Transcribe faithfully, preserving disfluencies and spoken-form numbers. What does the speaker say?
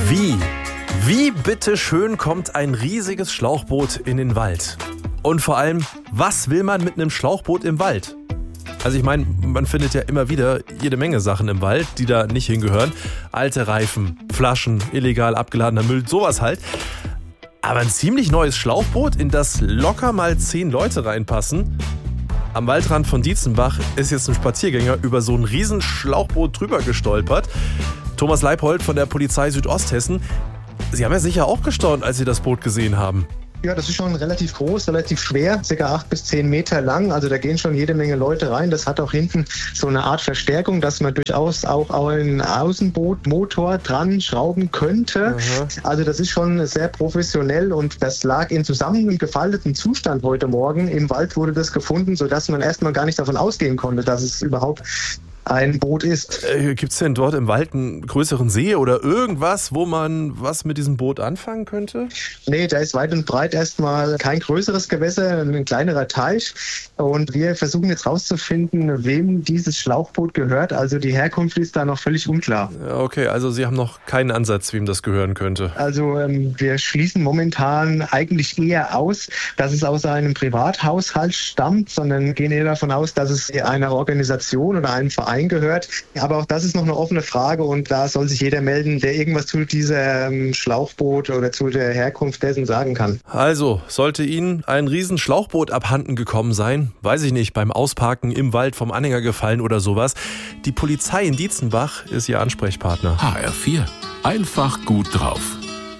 Wie? Wie bitteschön kommt ein riesiges Schlauchboot in den Wald? Und vor allem, was will man mit einem Schlauchboot im Wald? Also ich meine, man findet ja immer wieder jede Menge Sachen im Wald, die da nicht hingehören. Alte Reifen, Flaschen, illegal abgeladener Müll, sowas halt. Aber ein ziemlich neues Schlauchboot, in das locker mal zehn Leute reinpassen. Am Waldrand von Dietzenbach ist jetzt ein Spaziergänger über so ein riesen Schlauchboot drüber gestolpert. Thomas Leipold von der Polizei Südosthessen. Sie haben ja sicher auch gestaunt, als Sie das Boot gesehen haben. Ja, das ist schon relativ groß, relativ schwer, ca. acht bis zehn Meter lang. Also da gehen schon jede Menge Leute rein. Das hat auch hinten so eine Art Verstärkung, dass man durchaus auch einen Außenbootmotor dran schrauben könnte. Aha. Also das ist schon sehr professionell und das lag in zusammengefaltetem Zustand heute Morgen. Im Wald wurde das gefunden, sodass man erstmal gar nicht davon ausgehen konnte, dass es überhaupt ein Boot ist. Äh, Gibt es denn dort im Wald einen größeren See oder irgendwas, wo man was mit diesem Boot anfangen könnte? Nee, da ist weit und breit erstmal kein größeres Gewässer, ein kleinerer Teich. Und wir versuchen jetzt rauszufinden, wem dieses Schlauchboot gehört. Also die Herkunft ist da noch völlig unklar. Ja, okay, also Sie haben noch keinen Ansatz, wem das gehören könnte. Also ähm, wir schließen momentan eigentlich eher aus, dass es aus einem Privathaushalt stammt, sondern gehen eher davon aus, dass es einer Organisation oder einem Verein gehört. Aber auch das ist noch eine offene Frage und da soll sich jeder melden, der irgendwas zu diesem Schlauchboot oder zu der Herkunft dessen sagen kann. Also, sollte Ihnen ein riesen Schlauchboot abhanden gekommen sein, weiß ich nicht, beim Ausparken im Wald vom Anhänger gefallen oder sowas, die Polizei in Dietzenbach ist Ihr Ansprechpartner. H R vier. Einfach gut drauf.